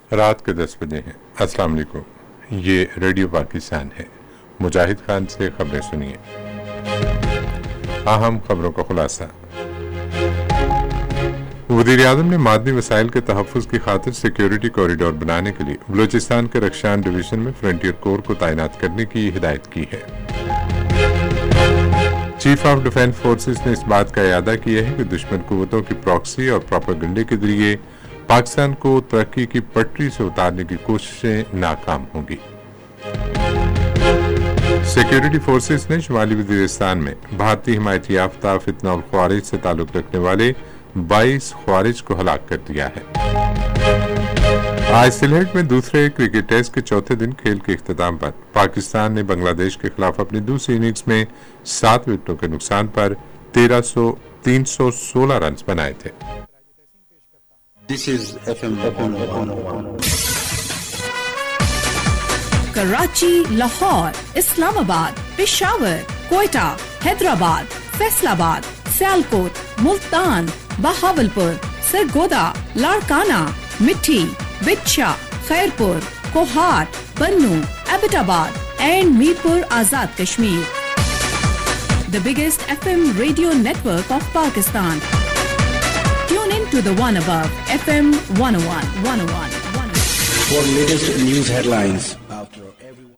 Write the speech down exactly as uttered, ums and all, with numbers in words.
رات کے دس بجے ہیں۔ السلام علیکم، یہ ریڈیو پاکستان ہے۔ مجاہد خان سے خبریں سنیے۔ اہم خبروں کا خلاصہ۔ وزیر اعظم نے معدنی وسائل کے تحفظ کی خاطر سیکیورٹی کوریڈور بنانے کے لیے بلوچستان کے رخشان ڈویژن میں فرنٹیئر کور کو تعینات کرنے کی ہدایت کی ہے۔ چیف آف ڈیفنس فورسز نے اس بات کا اعادہ کیا ہے کہ دشمن قوتوں کی پراکسی اور پروپیگنڈے کے ذریعے پاکستان کو ترقی کی پٹری سے اتارنے کی کوششیں ناکام ہوں گی۔ سیکیورٹی فورسز نے شمالی وزیرستان میں بھارتی حمایت یافتہ فتنہ الخوارج سے تعلق رکھنے والے بائیس خوارج کو ہلاک کر دیا ہے۔ آج سلہٹ میں دوسرے کرکٹ ٹیسٹ کے چوتھے دن کھیل کے اختتام پر پاکستان نے بنگلہ دیش کے خلاف اپنی دوسری اننگز میں سات وکٹوں کے نقصان پر تیرہ سو تین سو سولہ رنز بنائے تھے۔ This is F M one oh one. Karachi, Lahore, اسلام آباد، پشاور، کوئٹہ، حیدرآباد، فیصل آباد، سیالکوٹ، ملتان، بہاولپور، سرگودا، لاڑکانہ، مٹھی، بچھا، خیرپور، کوہاٹ، بنو، ایبٹ آباد and Mirpur Azad Kashmir. The biggest F M radio network of Pakistan. Tune in to the one above, F M one oh one, one oh one, one oh one. For latest news headlines after everyone